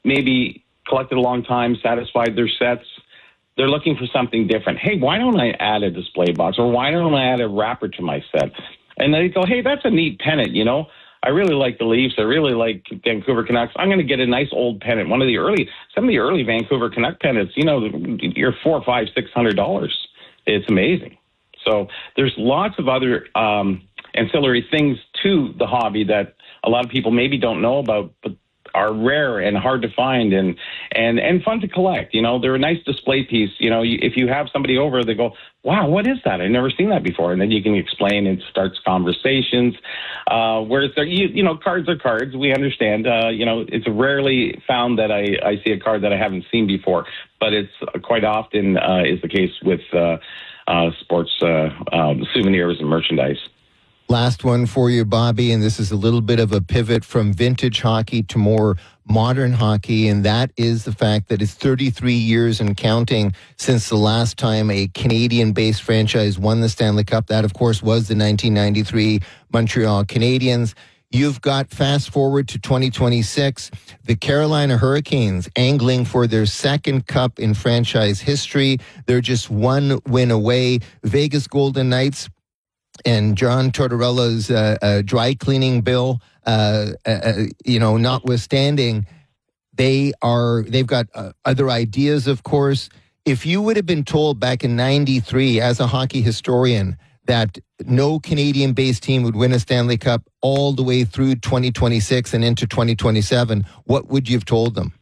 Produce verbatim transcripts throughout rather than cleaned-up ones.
maybe collected a long time, satisfied their sets. They're looking for something different. Hey, why don't I add a display box, or why don't I add a wrapper to my set? And they go, hey, that's a neat pennant, you know. I really like the Leafs. I really like Vancouver Canucks. I'm going to get a nice old pennant. One of the early, some of the early Vancouver Canuck pennants, you know, you're four, five, six hundred dollars. It's amazing. So there's lots of other um, ancillary things to the hobby that a lot of people maybe don't know about, but are rare and hard to find and, and, and fun to collect. You know, they're a nice display piece. You know, you, if you have somebody over, they go, wow, what is that? I've never seen that before. And then you can explain and starts conversations. Uh, whereas, there, you, you know, cards are cards. We understand. Uh, you know, it's rarely found that I, I see a card that I haven't seen before, but it's quite often uh, is the case with uh, uh, sports uh, um, souvenirs and merchandise. Last one for you, Bobby, and this is a little bit of a pivot from vintage hockey to more modern hockey, and that is the fact that it's thirty-three years and counting since the last time a Canadian-based franchise won the Stanley Cup. That, of course, was the nineteen ninety-three Montreal Canadiens. You've got, fast forward to twenty twenty-six, the Carolina Hurricanes angling for their second cup in franchise history. They're just one win away. Vegas Golden Knights and John Tortorella's uh, uh, dry cleaning bill, uh, uh, you know, notwithstanding, they are, they've got uh, other ideas, of course. If you would have been told back in ninety-three as a hockey historian that no Canadian-based team would win a Stanley Cup all the way through twenty twenty-six and into twenty twenty-seven, what would you have told them?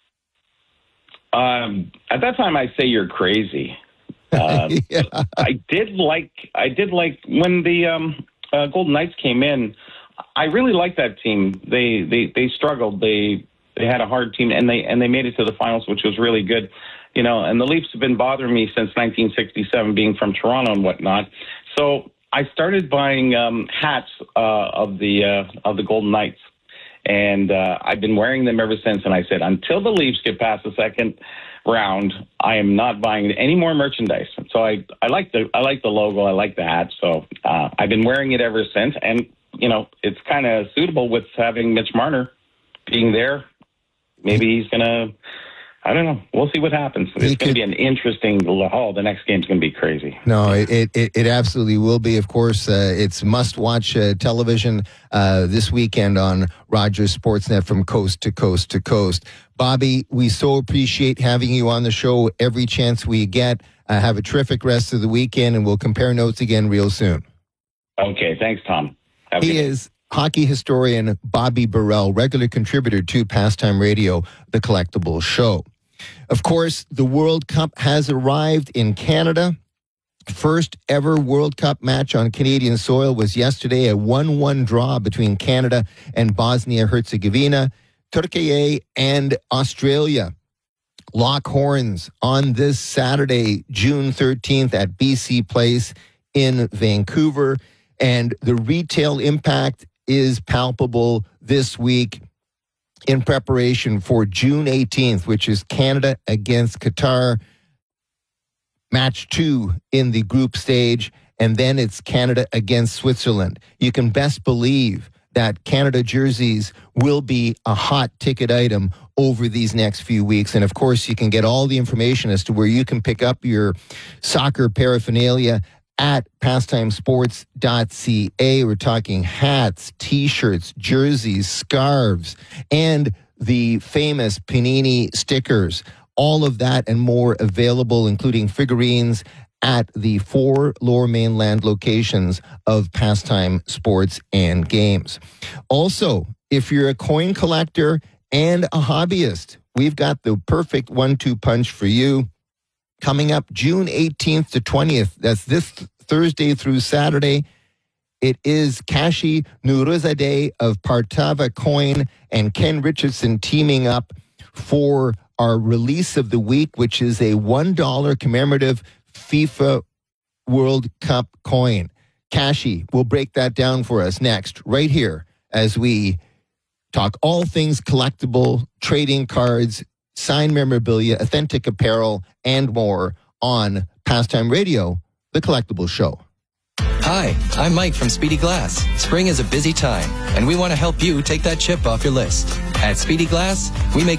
Um, at that time, I'd say you're crazy. Uh, yeah. I did like I did like when the um, uh, Golden Knights came in. I really liked that team. They they they struggled. They they had a hard team, and they and they made it to the finals, which was really good. You know, and the Leafs have been bothering me since nineteen sixty-seven, being from Toronto and whatnot. So I started buying um, hats uh, of the uh, of the Golden Knights, and uh, I've been wearing them ever since. And I said, until the Leafs get past the second round, I am not buying any more merchandise. So I, I like the I like the logo, I like the hat. So uh, I've been wearing it ever since, and you know it's kind of suitable with having Mitch Marner being there. Maybe he's gonna. I don't know. We'll see what happens. It's going to be an interesting. Oh, the next game's going to be crazy. No, it it, it absolutely will be. Of course, uh, it's must-watch uh, television uh, this weekend on Rogers Sportsnet from coast to coast to coast. Bobby, we so appreciate having you on the show every chance we get. Uh, have a terrific rest of the weekend, and we'll compare notes again real soon. Okay, thanks, Tom. Have he is hockey historian Bobby Burrell, regular contributor to Pastime Radio, The Collectibles Show. Of course, the World Cup has arrived in Canada. First ever World Cup match on Canadian soil was yesterday, a one one draw between Canada and Bosnia-Herzegovina. Turkey and Australia lock horns on this Saturday, June thirteenth at B C Place in Vancouver. And the retail impact is palpable this week in preparation for June eighteenth, which is Canada against Qatar, match two in the group stage, and then it's Canada against Switzerland. You can best believe that Canada jerseys will be a hot ticket item over these next few weeks. And of course, you can get all the information as to where you can pick up your soccer paraphernalia at pastimesports dot c a. We're talking hats, T-shirts, jerseys, scarves, and the famous Panini stickers. All of that and more available, including figurines, at the four Lower Mainland locations of Pastime Sports and Games. Also, if you're a coin collector and a hobbyist, we've got the perfect one two punch for you. Coming up June eighteenth to twentieth, that's this Thursday through Saturday, it is Kashi Nuruzadeh of Partava Coin and Ken Richardson teaming up for our release of the week, which is a one dollar commemorative FIFA World Cup coin. Kashi will break that down for us next, right here, as we talk all things collectible, trading cards, signed memorabilia, authentic apparel, and more on Pastime Radio, The Collectibles Show. Hi, I'm Mike from Speedy Glass. Spring is a busy time, and we want to help you take that chip off your list. At Speedy Glass, we make